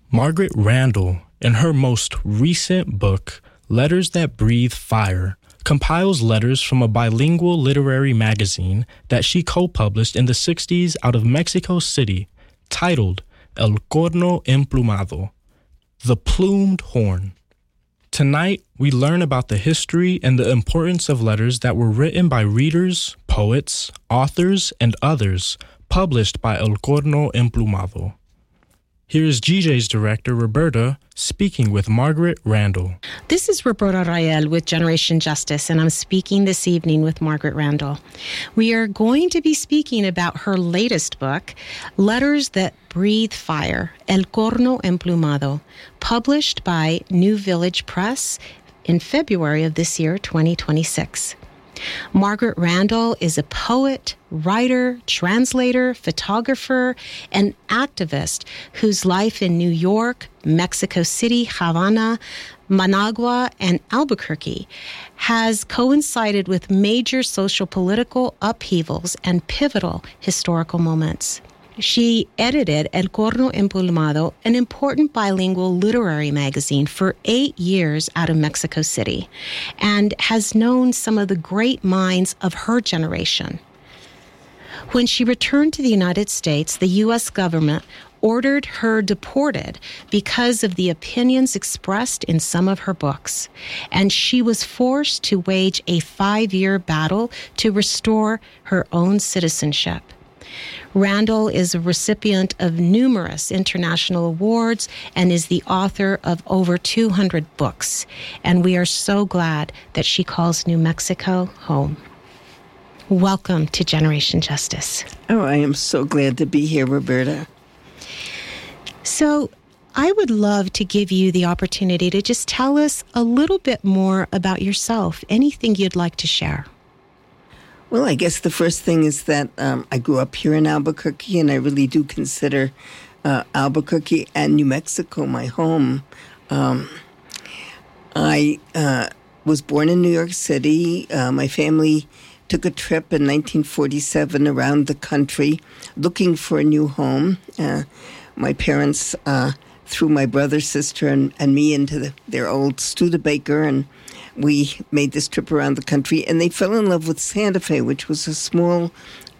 Margaret Randall, in her most recent book, Letters That Breathe Fire, compiles letters from a bilingual literary magazine that she co-published in the 60s out of Mexico City, titled El Corno Emplumado, The Plumed Horn. Tonight, we learn about the history and the importance of letters that were written by readers, poets, authors, and others, published by El Corno Emplumado. Here is GJ's director, Roberta, speaking with Margaret Randall. This is Roberta Rael with Generation Justice, and I'm speaking this evening with Margaret Randall. We are going to be speaking about her latest book, Letters That Breathe Fire, El Corno Emplumado, published by New Village Press in February of this year, 2026. Margaret Randall is a poet, writer, translator, photographer, and activist whose life in New York, Mexico City, Havana, Managua, and Albuquerque has coincided with major social political upheavals and pivotal historical moments. She edited El Corno Emplumado, an important bilingual literary magazine, for 8 years out of Mexico City, and has known some of the great minds of her generation. When she returned to the United States, the U.S. government ordered her deported because of the opinions expressed in some of her books, and she was forced to wage a 5-year battle to restore her own citizenship. Randall is a recipient of numerous international awards and is the author of over 200 books. And we are so glad that she calls New Mexico home. Welcome to Generation Justice. Oh, I am so glad to be here, Roberta. So I would love to give you the opportunity to just tell us a little bit more about yourself, anything you'd like to share. Well, I guess the first thing is that I grew up here in Albuquerque, and I really do consider Albuquerque and New Mexico my home. I was born in New York City. My family took a trip in 1947 around the country looking for a new home. My parents threw my brother, sister, and me into their old Studebaker, and we made this trip around the country, and they fell in love with Santa Fe, which was a small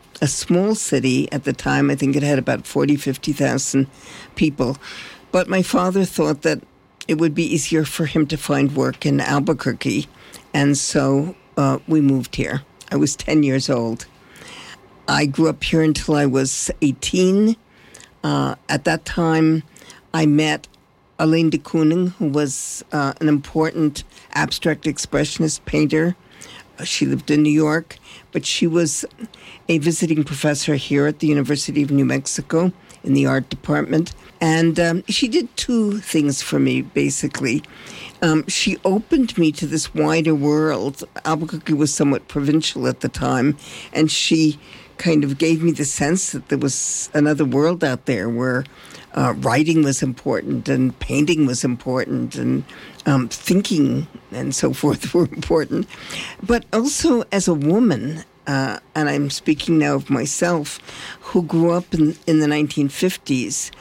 city at the time. I think it had about 50,000 people. But my father thought that it would be easier for him to find work in Albuquerque, and so we moved here. I was 10 years old. I grew up here until I was 18. At that time, I met Alain de Kooning, who was an important abstract expressionist painter. She lived in New York, but she was a visiting professor here at the University of New Mexico in the art department. And she did two things for me, basically. She opened me to this wider world. Albuquerque was somewhat provincial at the time, and she kind of gave me the sense that there was another world out there where writing was important and painting was important and thinking and so forth were important. But also as a woman, and I'm speaking now of myself, who grew up in the 1950s,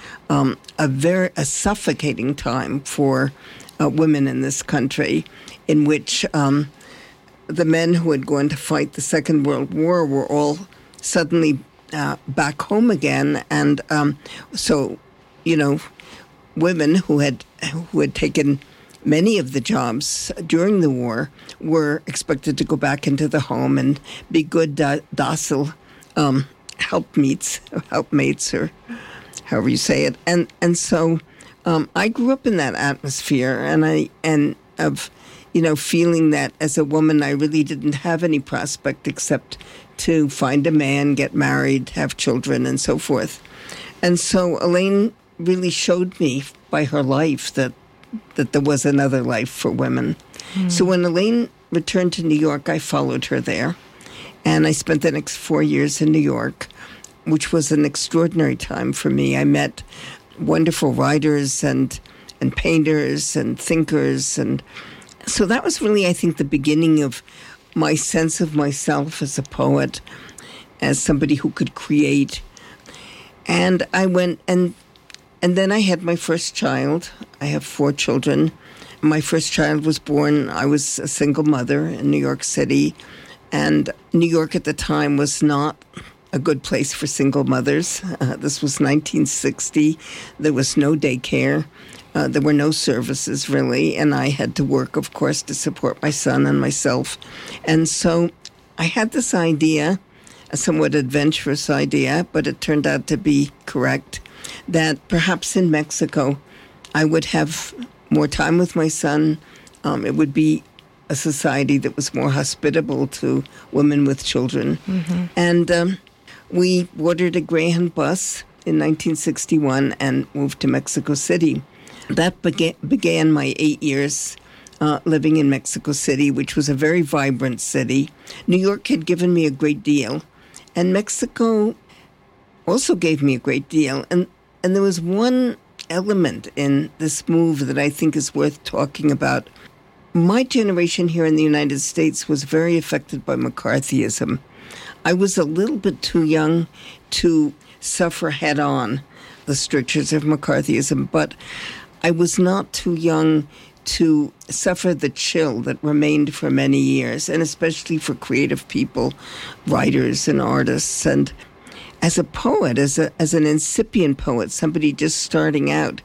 a suffocating time for women in this country, in which the men who had gone to fight the Second World War were all suddenly back home again, and so, you know, women who had taken many of the jobs during the war were expected to go back into the home and be good, docile helpmates, or however you say it, and so I grew up in that atmosphere, and of, you know, feeling that as a woman I really didn't have any prospect except to find a man, get married, have children, and so forth. And so Elaine really showed me by her life that there was another life for women. Mm. So when Elaine returned to New York, I followed her there. And I spent the next 4 years in New York, which was an extraordinary time for me. I met wonderful writers and painters and thinkers. And so that was really, I think, the beginning of my sense of myself as a poet, as somebody who could create. And I went, and And then I had my first child. I have 4 children. My first child was born, I was a single mother in New York City. And New York at the time was not a good place for single mothers. This was 1960. There was no daycare. There were no services, really. And I had to work, of course, to support my son and myself. And so I had this idea, a somewhat adventurous idea, but it turned out to be correct, that perhaps in Mexico I would have more time with my son. It would be a society that was more hospitable to women with children. Mm-hmm. And we ordered a Greyhound bus in 1961 and moved to Mexico City. That began my 8 years living in Mexico City, which was a very vibrant city. New York had given me a great deal, and Mexico also gave me a great deal. And there was one element in this move that I think is worth talking about. My generation here in the United States was very affected by McCarthyism. I was a little bit too young to suffer head-on the strictures of McCarthyism, but I was not too young to suffer the chill that remained for many years, and especially for creative people, writers and artists. And as a poet, as an incipient poet, somebody just starting out,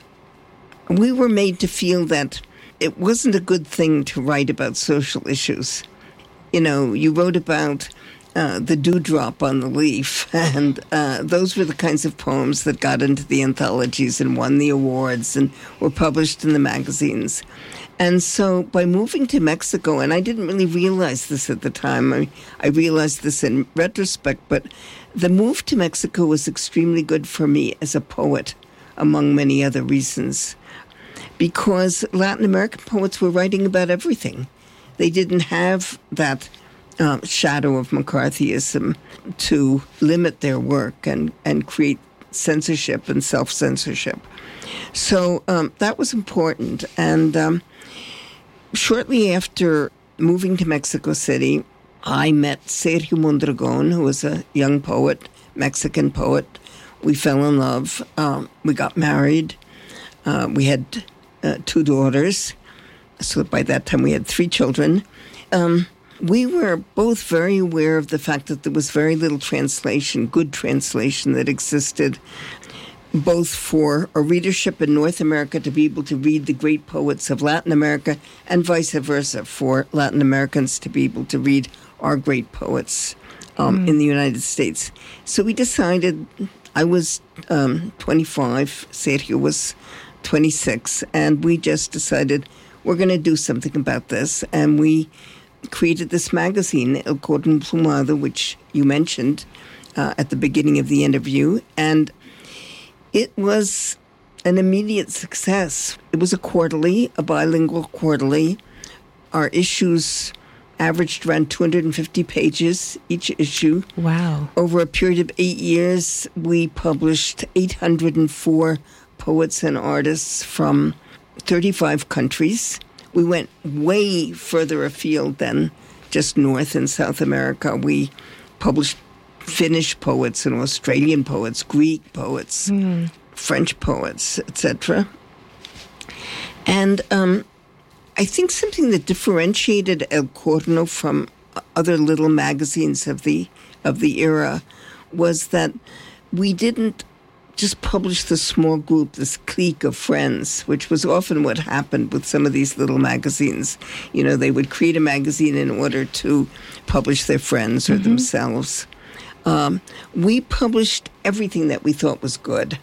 we were made to feel that it wasn't a good thing to write about social issues. You know, you wrote about the dewdrop on the leaf, and those were the kinds of poems that got into the anthologies and won the awards and were published in the magazines. And so by moving to Mexico, and I didn't really realize this at the time, I realized this in retrospect, but the move to Mexico was extremely good for me as a poet, among many other reasons, because Latin American poets were writing about everything. They didn't have that shadow of McCarthyism to limit their work and create censorship and self-censorship. So that was important. And shortly after moving to Mexico City, I met Sergio Mondragon, who was a young poet, Mexican poet. We fell in love. We got married. We had 2 daughters. So by that time we had 3 children. We were both very aware of the fact that there was very little translation, good translation that existed, both for a readership in North America to be able to read the great poets of Latin America, and vice versa, for Latin Americans to be able to read our great poets in the United States. So we decided, I was 25, Sergio was 26, and we just decided we're going to do something about this, and we created this magazine, El Cordon Plumado, which you mentioned at the beginning of the interview, and it was an immediate success. It was a quarterly, a bilingual quarterly. Our issues averaged around 250 pages each issue. Wow. Over a period of 8 years, we published 804 poets and artists from 35 countries. We went way further afield than just North and South America. We published Finnish poets and Australian poets, Greek poets, French poets, etc. And I think something that differentiated El Corno from other little magazines of the era was that we didn't just publish the small group, this clique of friends, which was often what happened with some of these little magazines. You know, they would create a magazine in order to publish their friends or themselves. We published everything that we thought was good.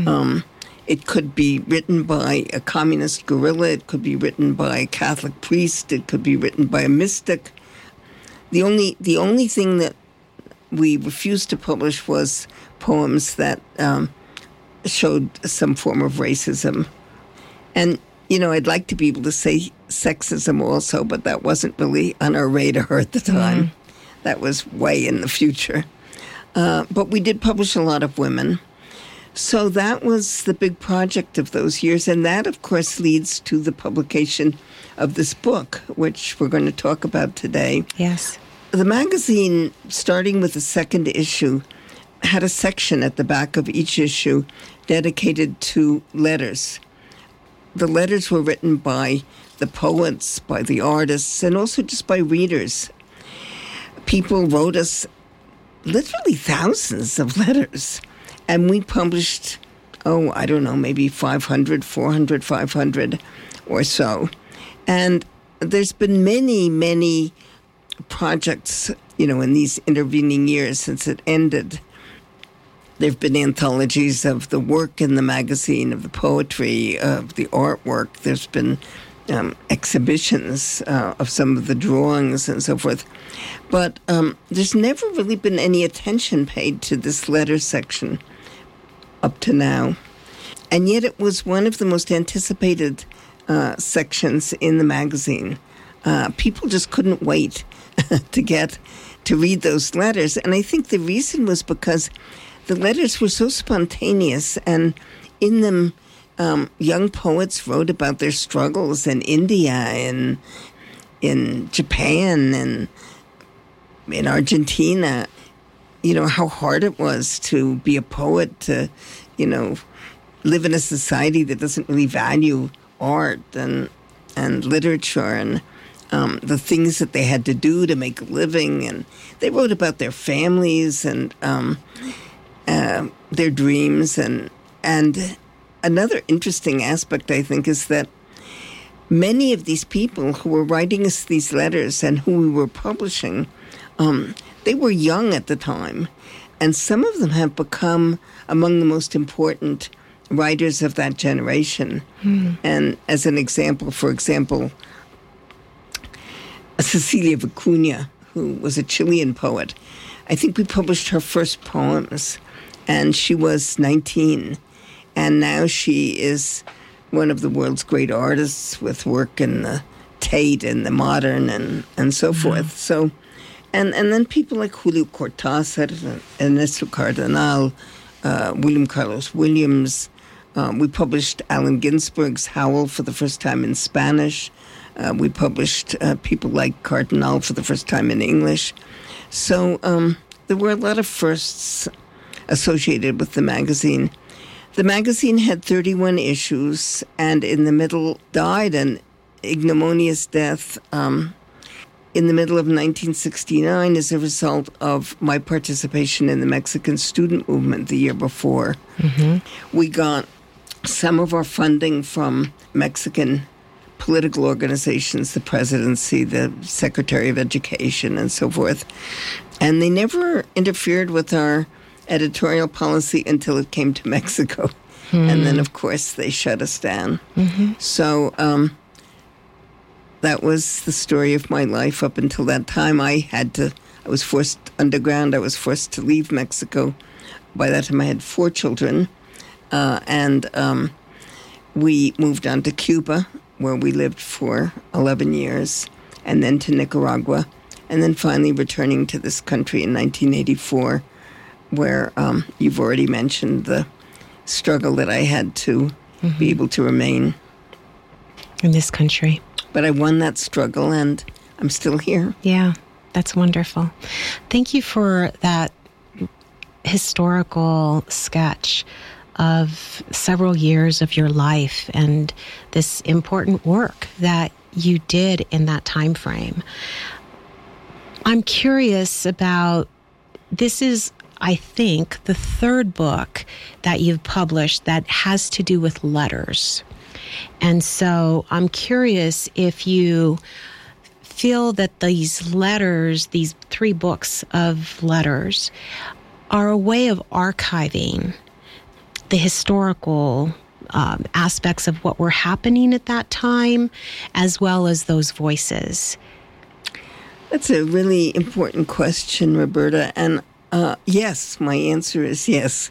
It could be written by a communist guerrilla. It could be written by a Catholic priest. It could be written by a mystic. The only thing that we refused to publish was poems that showed some form of racism. And, you know, I'd like to be able to say sexism also, but that wasn't really on our radar at the time. That was way in the future. But we did publish a lot of women. So that was the big project of those years. And that, of course, leads to the publication of this book, which we're going to talk about today. Yes. The magazine, starting with the second issue, had a section at the back of each issue dedicated to letters. The letters were written by the poets, by the artists, and also just by readers. People wrote us literally thousands of letters, and we published, maybe 500, 400, 500 or so. And there's been many, many projects, in these intervening years since it ended. There have been anthologies of the work in the magazine, of the poetry, of the artwork. There's been exhibitions of some of the drawings and so forth. But there's never really been any attention paid to this letter section up to now. And yet it was one of the most anticipated sections in the magazine. People just couldn't wait to read those letters. And I think the reason was because the letters were so spontaneous, and in them, young poets wrote about their struggles in India and in Japan and in Argentina. How hard it was to be a poet, to, live in a society that doesn't really value art and literature and the things that they had to do to make a living. And they wrote about their families and their dreams. And another interesting aspect, I think, is that many of these people who were writing us these letters and who we were publishing, they were young at the time. And some of them have become among the most important writers of that generation. And as an example, Cecilia Vicuña, who was a Chilean poet, I think we published her first poems, and she was 19. And now she is one of the world's great artists with work in the Tate and the Modern and so forth. So, and then people like Julio Cortázar, Ernesto Cardenal, William Carlos Williams. We published Allen Ginsberg's Howl for the first time in Spanish. We published people like Cardenal for the first time in English. So there were a lot of firsts associated with the magazine. The magazine had 31 issues, and in the middle died an ignominious death in the middle of 1969 as a result of my participation in the Mexican student movement the year before. We got some of our funding from Mexican political organizations, the presidency, the Secretary of Education, and so forth. And they never interfered with our editorial policy until it came to Mexico. And then, of course, they shut us down. So that was the story of my life up until that time. I was forced underground. I was forced to leave Mexico. By that time, I had 4 children. And we moved on to Cuba, where we lived for 11 years, and then to Nicaragua, and then finally returning to this country in 1984, where you've already mentioned the struggle that I had to be able to remain in this country. But I won that struggle, and I'm still here. Yeah, that's wonderful. Thank you for that historical sketch of several years of your life and this important work that you did in that time frame. I'm curious about, this is, I think, the 3rd book that you've published that has to do with letters. And so I'm curious if you feel that these letters, these 3 books of letters, are a way of archiving the historical aspects of what were happening at that time, as well as those voices. That's a really important question, Roberta. And yes, my answer is yes.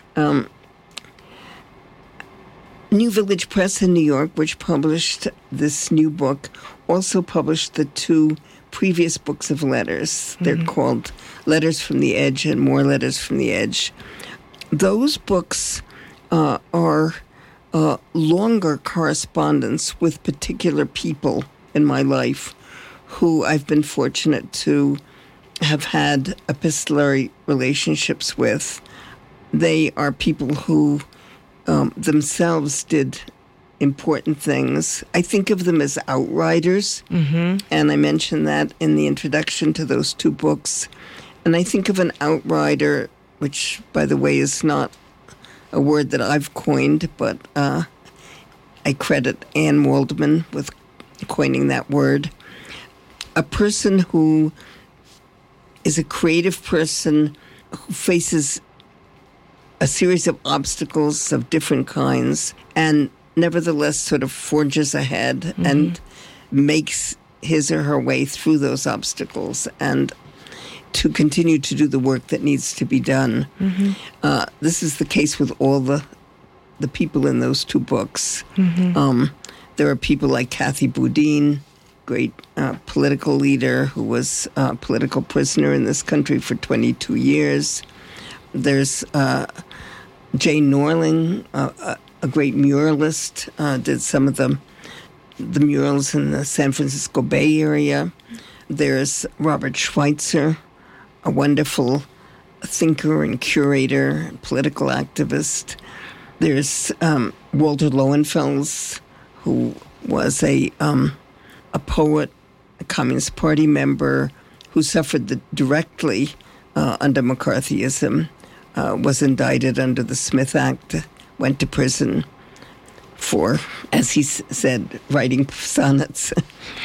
New Village Press in New York, which published this new book, also published the 2 previous books of letters. They're called Letters from the Edge and More Letters from the Edge. Those books are longer correspondence with particular people in my life who I've been fortunate to have had epistolary relationships with. They are people who themselves did important things. I think of them as outriders, and I mentioned that in the introduction to those two books. And I think of an outrider, which, by the way, is not a word that I've coined, but I credit Anne Waldman with coining that word. A person who is a creative person who faces a series of obstacles of different kinds and nevertheless sort of forges ahead and makes his or her way through those obstacles and to continue to do the work that needs to be done. This is the case with all the people in those two books. There are people like Kathy Boudin, great political leader who was a political prisoner in this country for 22 years. There's Jane Norling, a great muralist, did some of the murals in the San Francisco Bay Area. There's Robert Schweitzer, a wonderful thinker and curator, political activist. There's Walter Lowenfels, who was a poet, a Communist Party member, who suffered directly under McCarthyism, was indicted under the Smith Act, went to prison for, as he said, writing sonnets.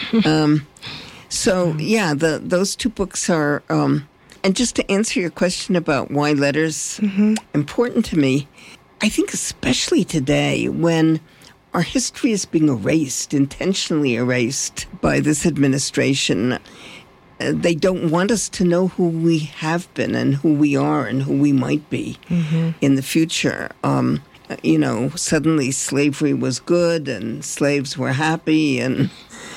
Those two books are, and just to answer your question about why letters important to me, I think especially today when our history is being erased, intentionally erased by this administration. They don't want us to know who we have been and who we are and who we might be in the future. Suddenly slavery was good and slaves were happy, and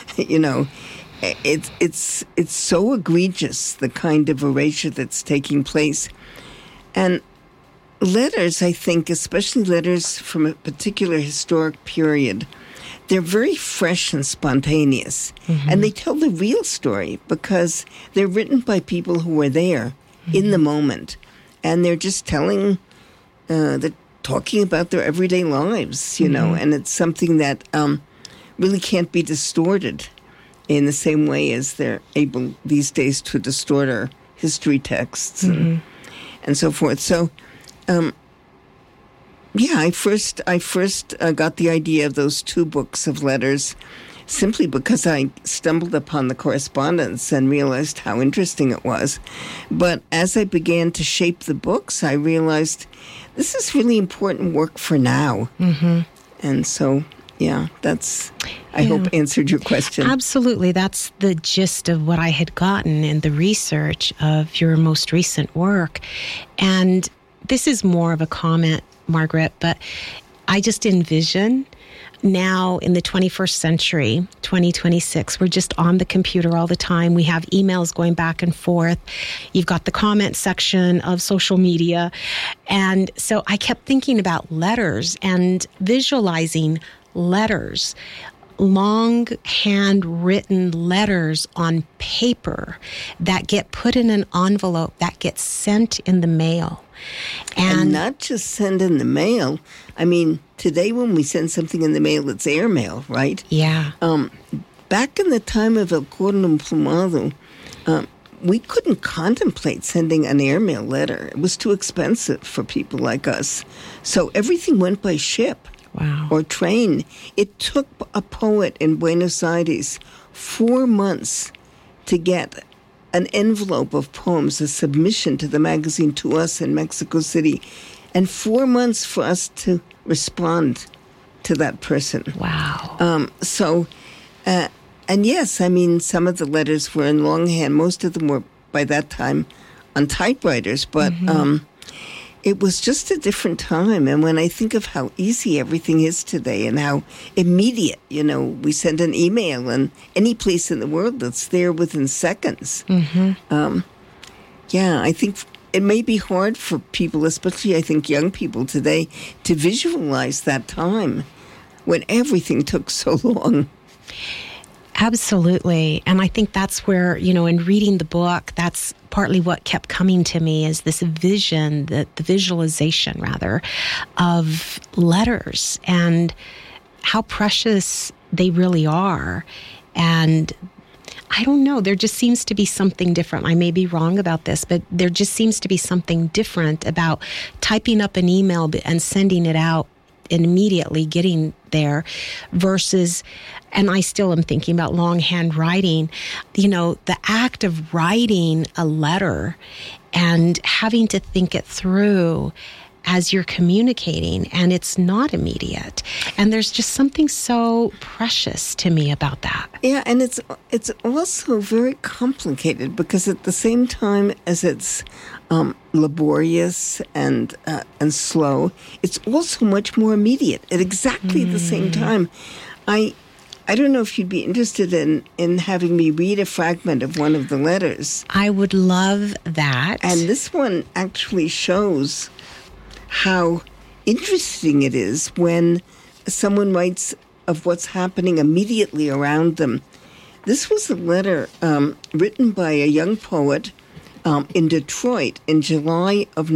it's so egregious, the kind of erasure that's taking place. And letters, I think, especially letters from a particular historic period, they're very fresh and spontaneous. And they tell the real story because they're written by people who were there in the moment. And they're just they're talking about their everyday lives, and it's something that really can't be distorted in the same way as they're able these days to distort our history texts and so forth. So, I first got the idea of those two books of letters simply because I stumbled upon the correspondence and realized how interesting it was. But as I began to shape the books, I realized this is really important work for now. And so, I hope answered your question. Absolutely. That's the gist of what I had gotten in the research of your most recent work. And this is more of a comment, Margaret, but I just envision now in the 21st century, 2026, we're just on the computer all the time. We have emails going back and forth. You've got the comment section of social media. And so I kept thinking about letters and visualizing letters, long handwritten letters on paper that get put in an envelope that gets sent in the mail. And not just send in the mail. I mean, today when we send something in the mail, it's airmail, right? Yeah. Back in the time of El Cordon Plumado, we couldn't contemplate sending an airmail letter. It was too expensive for people like us. So everything went by ship. Wow. Or train. It took a poet in Buenos Aires 4 months to get an envelope of poems, a submission to the magazine to us in Mexico City, and 4 months for us to respond to that person. Wow. And yes, I mean, some of the letters were in longhand. Most of them were, by that time, on typewriters, but it was just a different time. And when I think of how easy everything is today and how immediate, we send an email and any place in the world that's there within seconds. I think it may be hard for people, especially I think young people today, to visualize that time when everything took so long. Absolutely. And I think that's where, in reading the book, that's partly what kept coming to me is this vision, the visualization, rather, of letters and how precious they really are. And I don't know, there just seems to be something different. I may be wrong about this, but there just seems to be something different about typing up an email and sending it out and immediately getting there versus, and I still am thinking about longhand writing, the act of writing a letter and having to think it through as you're communicating, and it's not immediate. And there's just something so precious to me about that. Yeah, and it's also very complicated because at the same time as it's laborious and slow, it's also much more immediate at exactly the same time. I don't know if you'd be interested in having me read a fragment of one of the letters. I would love that. And this one actually shows how interesting it is when someone writes of what's happening immediately around them. This was a letter written by a young poet in Detroit in July of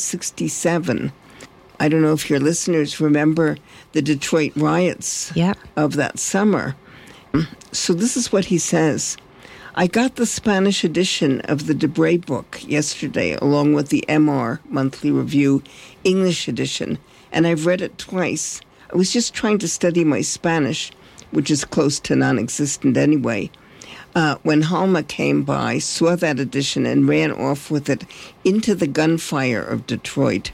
1967. I don't know if your listeners remember the Detroit riots of that summer. So this is what he says. I got the Spanish edition of the Debray book yesterday, along with the MR Monthly Review English edition, and I've read it twice. I was just trying to study my Spanish, which is close to non-existent anyway, when Halma came by, saw that edition, and ran off with it into the gunfire of Detroit.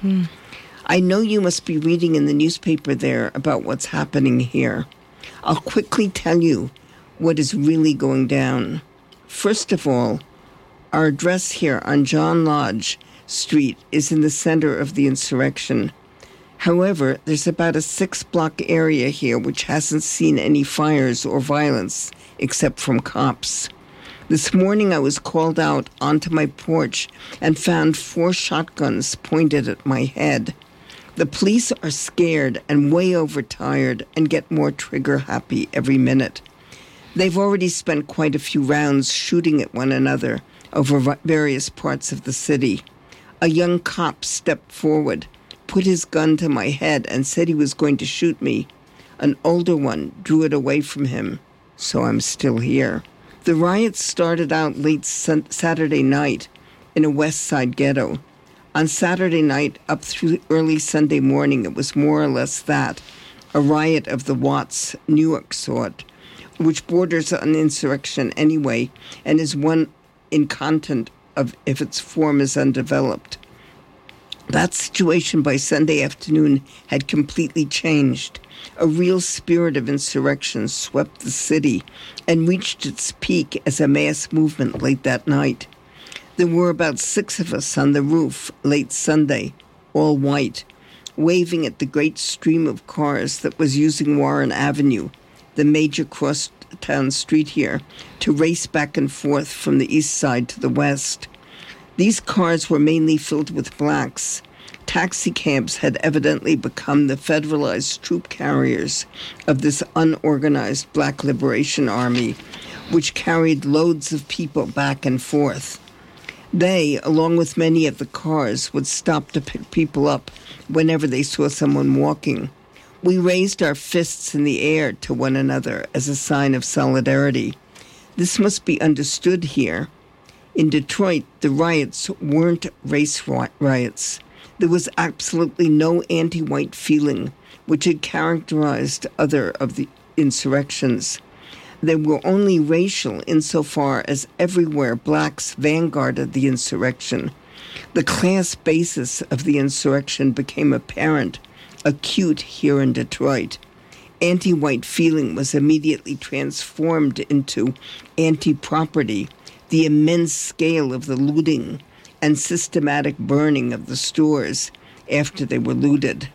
I know you must be reading in the newspaper there about what's happening here. I'll quickly tell you what is really going down. First of all, our address here on John Lodge Street is in the center of the insurrection. However, there's about a 6-block area here which hasn't seen any fires or violence except from cops. This morning I was called out onto my porch and found 4 shotguns pointed at my head. The police are scared and way overtired and get more trigger-happy every minute. They've already spent quite a few rounds shooting at one another over various parts of the city. A young cop stepped forward, put his gun to my head, and said he was going to shoot me. An older one drew it away from him, so I'm still here. The riots started out late Saturday night in a West Side ghetto. On Saturday night up through early Sunday morning, it was more or less that, a riot of the Watts, Newark sort, which borders on insurrection anyway, and is one in content of if its form is undeveloped. That situation by Sunday afternoon had completely changed. A real spirit of insurrection swept the city and reached its peak as a mass movement late that night. There were about 6 of us on the roof late Sunday, all white, waving at the great stream of cars that was using Warren Avenue, the major crosstown street here, to race back and forth from the east side to the west. These cars were mainly filled with blacks. Taxi cabs had evidently become the federalized troop carriers of this unorganized Black Liberation Army, which carried loads of people back and forth. They, along with many of the cars, would stop to pick people up whenever they saw someone walking. We raised our fists in the air to one another as a sign of solidarity. This must be understood here. In Detroit, the riots weren't race riots. There was absolutely no anti-white feeling, which had characterized other of the insurrections. They were only racial insofar as everywhere blacks vanguarded the insurrection. The class basis of the insurrection became apparent, acute here in Detroit. Anti-white feeling was immediately transformed into anti-property, the immense scale of the looting and systematic burning of the stores after they were looted.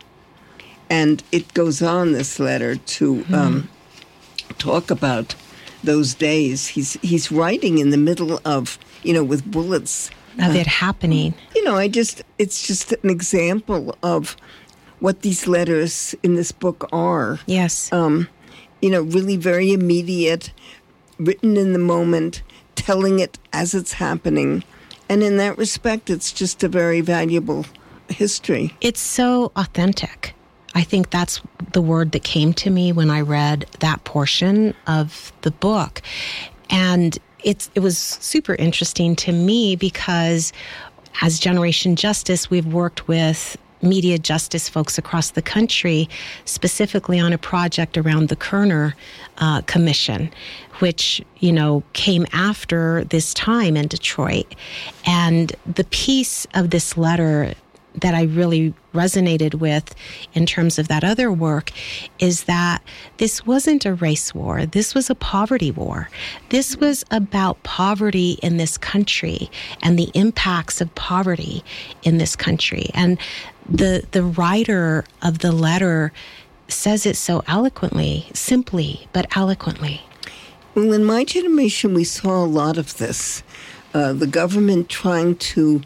And it goes on, this letter, to talk about those days. He's writing in the middle of, with bullets. Of it happening. It's just an example of what these letters in this book are. Yes. Really very immediate, written in the moment, telling it as it's happening. And in that respect, it's just a very valuable history. It's so authentic. I think that's the word that came to me when I read that portion of the book. And it was super interesting to me because as Generation Justice, we've worked with media justice folks across the country, specifically on a project around the Kerner Commission, which, came after this time in Detroit. And the piece of this letter that I really resonated with in terms of that other work is that this wasn't a race war. This was a poverty war. This was about poverty in this country and the impacts of poverty in this country. And the writer of the letter says it so eloquently, simply, but eloquently. Well, in my generation, we saw a lot of this. The government trying to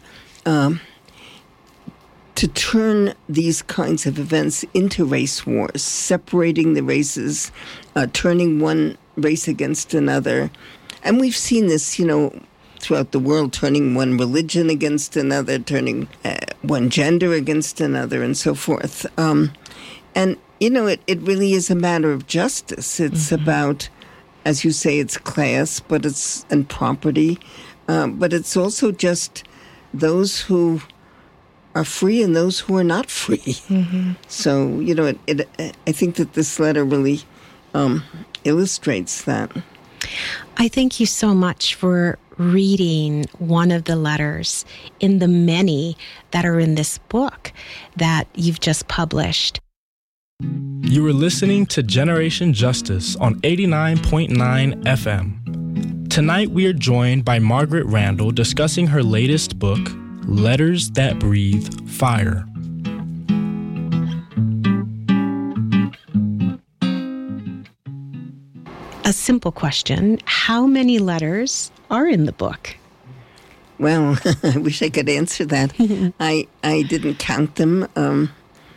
turn these kinds of events into race wars, separating the races, turning one race against another. And we've seen this, throughout the world, turning one religion against another, turning one gender against another, and so forth. And, it really is a matter of justice. It's about, as you say, it's class, and property, but it's also just those who are free and those who are not free. Mm-hmm. So, I think that this letter really illustrates that. I thank you so much for reading one of the letters in the many that are in this book that you've just published. You were listening to Generation Justice on 89.9 FM. Tonight we are joined by Margaret Randall discussing her latest book, Letters That Breathe Fire. A simple question. How many letters are in the book? Well, I wish I could answer that. I didn't count them.